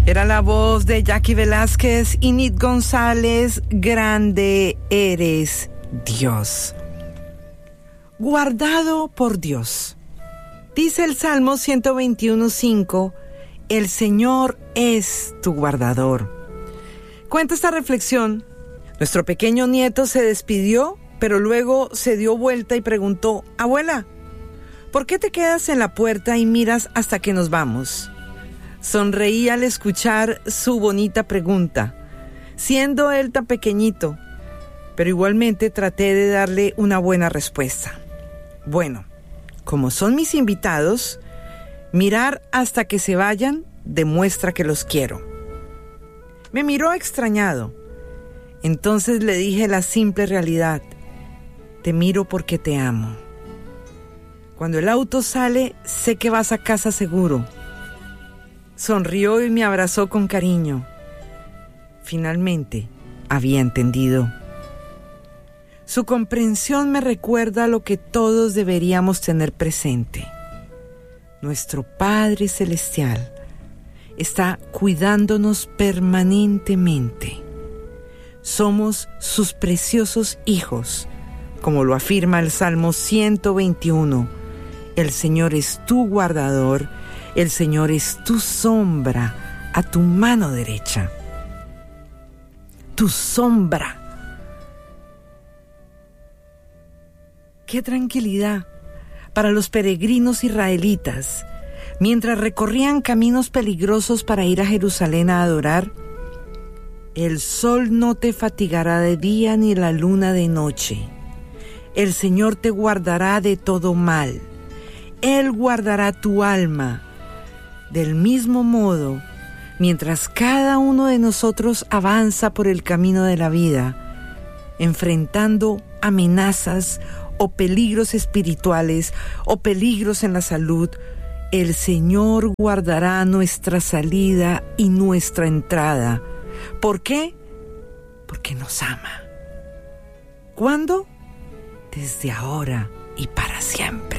Era la voz de Jackie Velázquez y Nit González. Grande eres, Dios. Guardado por Dios. Dice el Salmo 121:5, el Señor es tu guardador. Cuenta esta reflexión. Nuestro pequeño nieto se despidió, pero luego se dio vuelta y preguntó, abuela, ¿por qué te quedas en la puerta y miras hasta que nos vamos? Sonreí al escuchar su bonita pregunta, siendo él tan pequeñito, pero igualmente traté de darle una buena respuesta. Bueno, como son mis invitados, mirar hasta que se vayan demuestra que los quiero. Me miró extrañado. Entonces le dije la simple realidad, te miro porque te amo. Cuando el auto sale, sé que vas a casa seguro. Sonrió y me abrazó con cariño. Finalmente, había entendido. Su comprensión me recuerda lo que todos deberíamos tener presente. Nuestro Padre Celestial está cuidándonos permanentemente. Somos sus preciosos hijos, como lo afirma el Salmo 121. El Señor es tu guardador, el Señor es tu sombra a tu mano derecha. Tu sombra. ¡Qué tranquilidad para los peregrinos israelitas! Mientras recorrían caminos peligrosos para ir a Jerusalén a adorar, el sol no te fatigará de día ni la luna de noche. El Señor te guardará de todo mal. Él guardará tu alma. Del mismo modo, mientras cada uno de nosotros avanza por el camino de la vida, enfrentando amenazas o peligros espirituales o peligros en la salud, el Señor guardará nuestra salida y nuestra entrada. ¿Por qué? Porque nos ama. ¿Cuándo? Desde ahora y para siempre.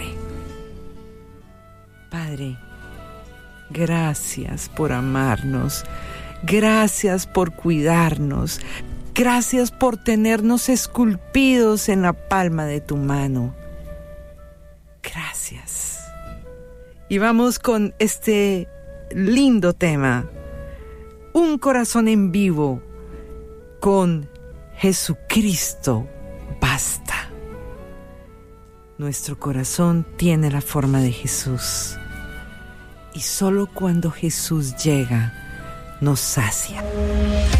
Padre, gracias por amarnos, gracias por cuidarnos, gracias por tenernos esculpidos en la palma de tu mano. Gracias. Y vamos con este lindo tema, un corazón en vivo con Jesucristo basta. Nuestro corazón tiene la forma de Jesús. Y solo cuando Jesús llega, nos sacia.